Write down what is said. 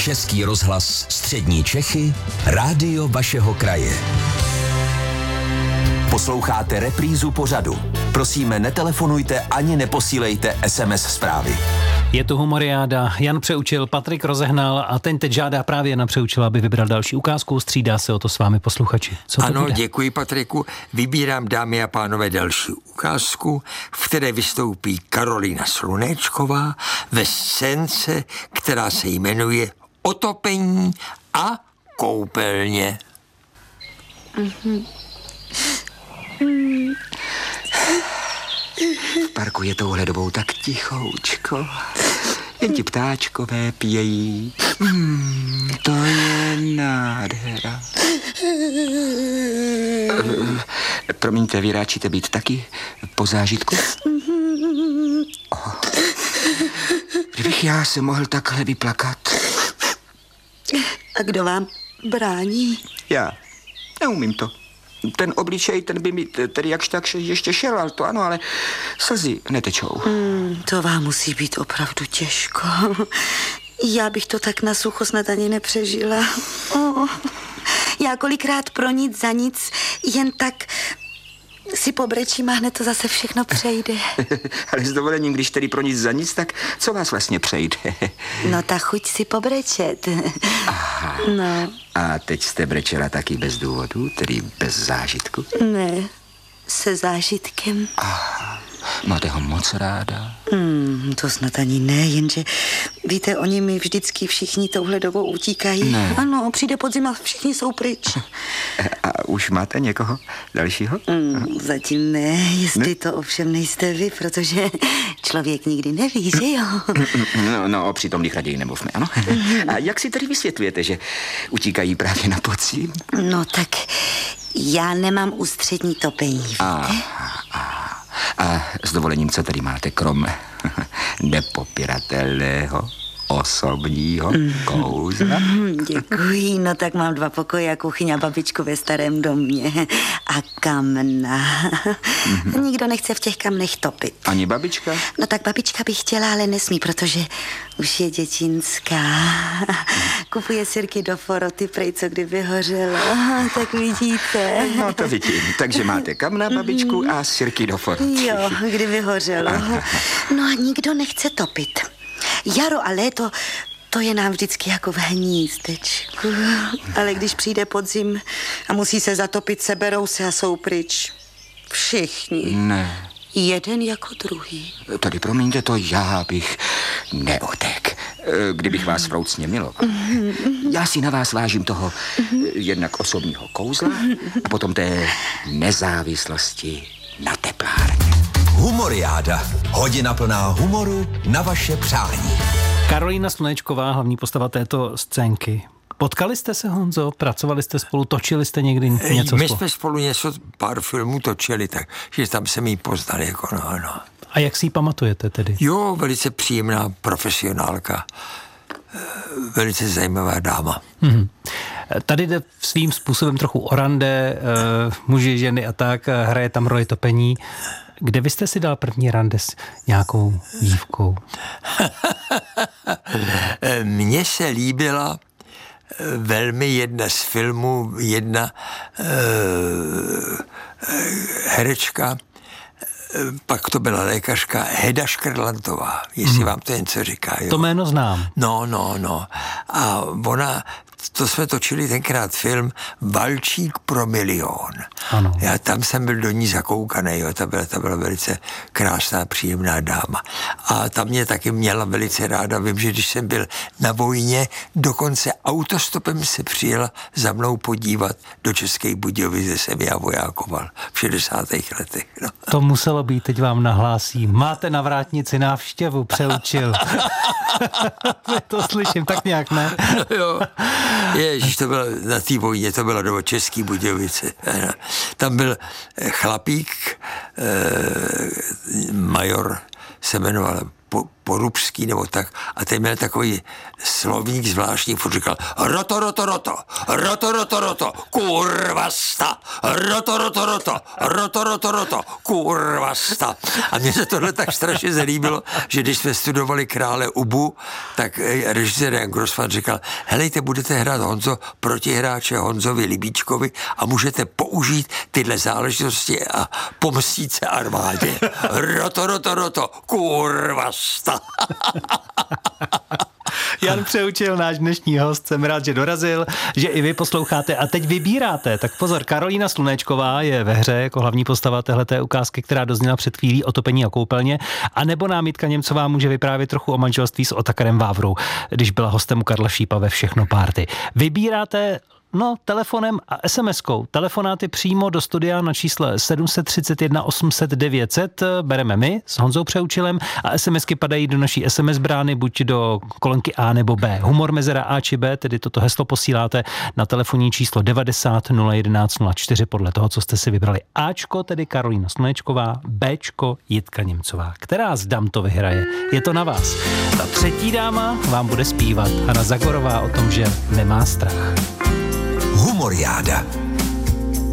Český rozhlas Střední Čechy, rádio vašeho kraje. Posloucháte reprízu pořadu. Prosíme, netelefonujte ani neposílejte SMS zprávy. Je tu Humoriáda, Jan Přeučil, Patrik Rozehnal a ten teď žádá právě Jana Přeučila, aby vybral další ukázku, střídá se o to s vámi posluchači. Co to ano, bude? Děkuji Patriku. Vybírám, dámy a pánové, další ukázku, v které vystoupí Karolína Slunéčková ve scénce, která se jmenuje Otopení a koupelně. V parku je touhle dobou tak tichoučko. Jen ti ptáčkové pějí. To je nádhera. Promiňte, vy ráčíte být taky po zážitku? Kdybych já se mohl takhle vyplakat. A kdo vám brání? Já. Neumím to. Ten obličej, ten by mi tedy jakž tak ještě šel, ale to ano, ale slzy netečou. To vám musí být opravdu těžko. Já bych to tak na sucho snad ani nepřežila. Já kolikrát pro nic za nic jen tak si pobrečím a hned to zase všechno přejde. Ale s dovolením, když tedy pro nic za nic, tak co vás vlastně přejde? No ta chuť si pobrečet. Aha. No. A teď jste brečela taky bez důvodu, tedy bez zážitku? Ne, se zážitkem. Aha. Máte ho moc ráda? To snad ani ne, jenže víte, oni mi vždycky všichni touhle dobou utíkají. Ne. Ano, přijde podzim a všichni jsou pryč. A už máte někoho dalšího? Zatím ne, jestli to ovšem nejste vy, protože člověk nikdy neví, že jo? No, při tom raději nemluvme, ano? A jak si tedy vysvětlujete, že utíkají právě na podzim? No tak já nemám ústřední topení, víte? A s dovolením, co tady máte, krom nepopiratelného osobního kouzla? Děkuji, no tak mám 2 pokoje a kuchyň a babičku ve starém domě. A kamna. Nikdo nechce v těch kamnech topit. Ani babička? No tak babička by chtěla, ale nesmí, protože už je dětinská. Kupuje sirky do foroty, prej co kdyby hořelo. Tak vidíte. No to vidím. Takže máte kamna, babičku a sirky do foroty. Jo, kdyby hořelo. No a nikdo nechce topit. Jaro a léto, to je nám vždycky jako v hnízdečku. Ale když přijde podzim a musí se zatopit, seberou se a jsou pryč. Všichni. Ne. Jeden jako druhý. Tady promiňte, to já bych neotek, kdybych vás vroucně miloval. Já si na vás vážím toho jednak osobního kouzla a potom té nezávislosti na teplárně. Humoriáda. Hodina plná humoru na vaše přání. Karolína Slunéčková, hlavní postava této scénky. Potkali jste se, Honzo? Pracovali jste spolu? Točili jste někdy něco My jsme spolu pár filmů točili, takže tam jsem jí poznal, jako no. A jak si ji pamatujete tedy? Jo, velice příjemná profesionálka. Velice zajímavá dáma. Tady jde svým způsobem trochu o rande, muži, ženy a tak, hraje tam roli topení. Kde vy jste si dal první rande s nějakou dívkou? Mně se líbila velmi jedna z filmů, jedna herečka, pak to byla lékařka Heda Škrlantová, jestli vám to něco říká. Jo? To jméno znám. No. A ona, to jsme točili tenkrát film Valčík pro milion. Ano. Já tam jsem byl do ní zakoukaný, jo, ta byla velice krásná, příjemná dáma. A ta mě taky měla velice ráda. Vím, že když jsem byl na vojně, dokonce autostopem se přijela za mnou podívat do České Budějovice, jsem já vojákoval v 60. letech. No. To muselo být, teď vám nahlásí. Máte na vrátnici návštěvu, Přeučil. To slyším tak nějak, ne? No jo. Ježiš, to bylo na té vojně, to bylo do České Budějovice. Tam byl chlapík, major se jmenoval porubský nebo tak, a ten měl takový slovník zvláštní, furt říkal roto, roto, roto, roto, roto, roto, kurvasta, roto, roto, roto, roto, roto, roto, kurvasta. A mně se tohle tak strašně zalíbilo, že když jsme studovali Krále Ubu, tak režisér Jan Grossman říkal, helejte, budete hrát Honzo protihráče Honzovi Libíčkovi a můžete použít tyhle záležitosti a pomstít se armádě. Roto, roto, roto, kurvasta. Jan Přeučil, náš dnešní host, jsem rád, že dorazil, že i vy posloucháte a teď vybíráte. Tak pozor, Karolína Slunečková je ve hře jako hlavní postava téhleté ukázky, která dozněla před chvílí o topení a koupelně, a nebo nám Jitka Němcová může vyprávět trochu o manželství s Otakarem Vávrou, když byla hostem u Karla Šípa ve Všechno Party. Vybíráte telefonem a SMS-kou. Telefonáty přímo do studia na čísle 731 800 900 bereme my s Honzou Přeučilem a SMSky padají do naší SMS brány buď do kolonky A nebo B. Humor mezera A či B, tedy toto heslo posíláte na telefonní číslo 90 011 04 podle toho, co jste si vybrali. Ačko, tedy Karolína Slunečková, Bčko Jitka Němcová. Která z dam to vyhraje? Je to na vás. Ta třetí dáma vám bude zpívat Hana Zagorová o tom, že nemá strach. Humoriáda.